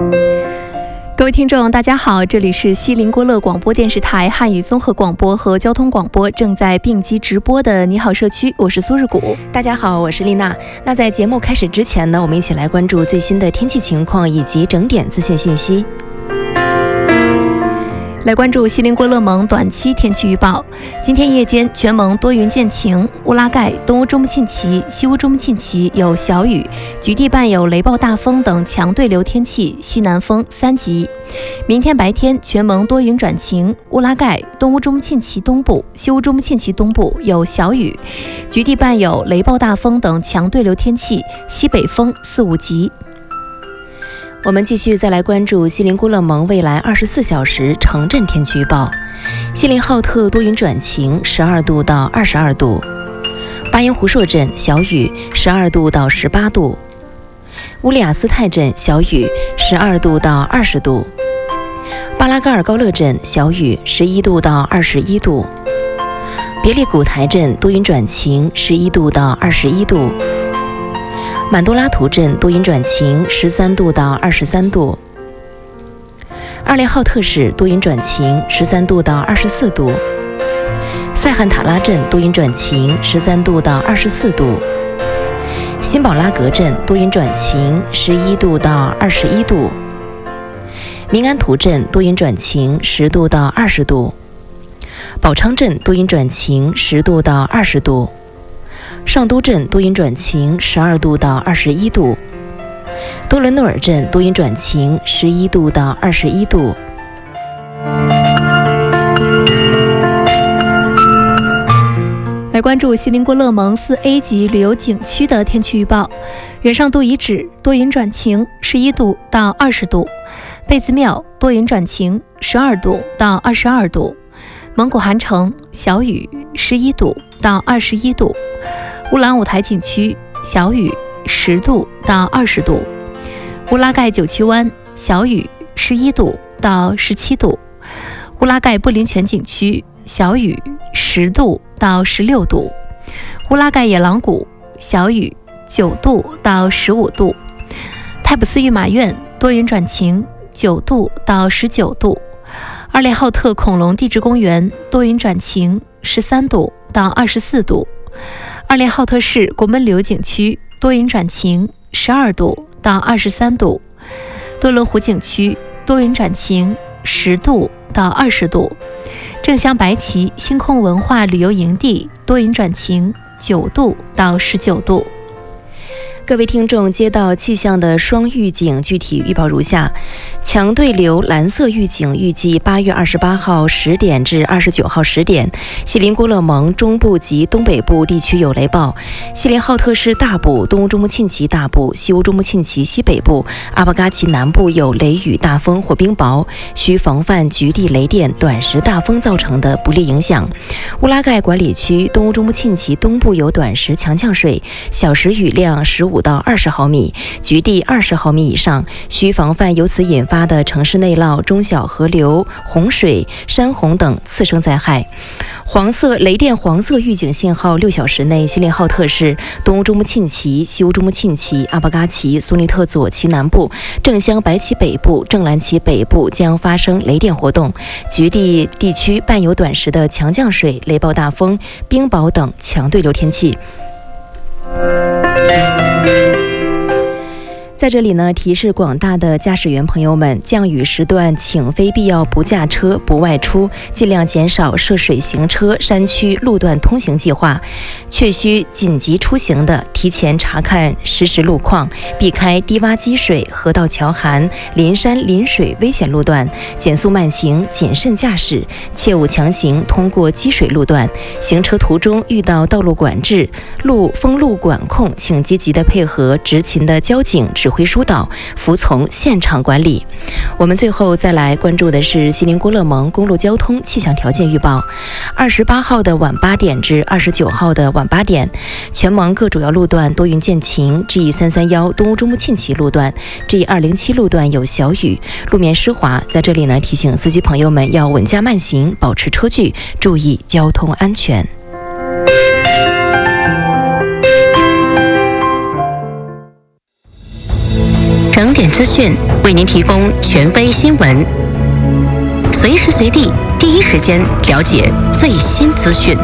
各位听众大家好，这里是锡林郭勒广播电视台汉语综合广播和交通广播正在并机直播的你好社区，我是苏日谷。 大家好，我是丽娜。那在节目开始之前呢，我们一起来关注最新的天气情况以及整点资讯信息。 来关注锡林郭勒盟短期天气预报。今天夜间全盟多云见晴，乌拉盖、东乌中部沁旗、西乌中部沁旗有小雨，局地伴有雷暴大风等强对流天气，西南风3级。明天白天全盟多云转晴，乌拉盖、东乌中部沁旗东部、西乌中部沁旗东部有小雨，局地伴有雷暴大风等强对流天气，西北风4、5级。 我们继续再来关注锡林郭勒盟未来24小时城镇天气预报。锡林浩特多云转晴，12度到22度；巴音胡硕镇小雨，12度到18度；乌里雅斯泰镇小雨，12度到20度；巴拉嘎尔高勒镇小雨，11度到21度；别利古台镇多云转晴，11度到21度；满多拉图镇多云转晴，13度到23度；二列浩特市多云转晴，13度到24度；塞罕塔拉镇多云转晴，13度到24度；辛宝拉格镇多云转晴，11度到21度；明安图镇多云转晴，10度到20度；宝昌镇多云转晴，10度到20度；上都镇多云转晴，12度到21度；多伦诺尔镇多云转晴，11度到21度。 来关注锡林郭勒盟4A 级旅游景区的天气预报。元上都遗址多云转晴，11度到20度；贝兹庙多云转晴，12度到22度；蒙古汗城小雨，11度到21度；乌兰舞台景区小雨，10度到20度；乌拉盖九曲湾小雨，11度到17度；乌拉盖布林泉景区小雨，10度到16度；乌拉盖野狼谷小雨，9度到15度；泰普斯御马院多云转晴，9度到19度；二列浩特恐龙地质公园多云转晴，13度到24度；二列浩特市国门旅游景区多云转晴，12度到23度；多伦湖景区多云转晴，10度到20度；正乡白旗星空文化旅游营地多云转晴，9度到19度。 各位听众接到气象的双预警具体预报如下：强对流蓝色预警预计8月28号10点至29号10点，锡林郭勒盟中部及东北部地区有雷暴，锡林浩特市大部、东乌中部沁旗大部、西乌中部沁旗西北部、阿巴嘎奇南部有雷雨大风或冰雹，需防范局地雷电、短时大风造成的不利影响。乌拉盖管理区东乌中部沁旗东部有短时强降水，小时雨量15到20毫米，局地20毫米以上，需防范由此引发的城市内涝、中小河流、洪水、山洪等次生灾害。黄色雷电黄色预警信号6小时内，锡林浩特市东乌中部沁旗、西乌中部沁旗、阿巴嘎奇、苏尼特左旗南部、正乡白旗北部、正蓝旗北部将发生雷电活动，局地地区伴有短时的强降水、雷暴大风、冰雹等强对流天气。在这里呢，提示广大的驾驶员朋友们，降雨时段请非必要不驾车、不外出，尽量减少涉水行车、山区路段通行计划。确需紧急出行的，提前查看实时路况，避开低洼积水、河道桥涵、临山临水危险路段，减速慢行，谨慎驾驶，切勿强行通过积水路段。行车途中遇到道路管制、封路管控，请积极的配合执勤的交警指挥疏导，服从现场管理。我们最后再来关注的是锡林郭勒盟公路交通气象条件预报。28号的晚8点至29号的晚8点，全盟各主要路段多云见晴， G331 东乌中部沁旗路段、G207 路段有小雨，路面湿滑。在这里呢，提醒司机朋友们要稳驾慢行，保持车距，注意交通安全。 整点资资讯，为您提供权威新闻，随时随地第一时间了解最新资讯。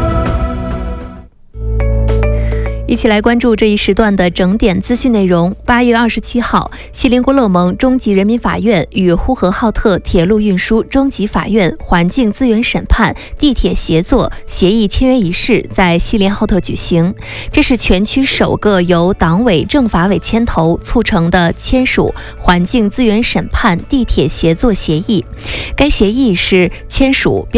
一起来关注这一时段的整点资讯内容。8月27号，锡林郭勒盟中级人民法院与呼和浩特铁路运输中级法院环境资源审判地铁协作协议签约仪式在锡林浩特举行。这是全区首个由党委政法委牵头促成的签署环境资源审判地铁协作协议。该协议是签署标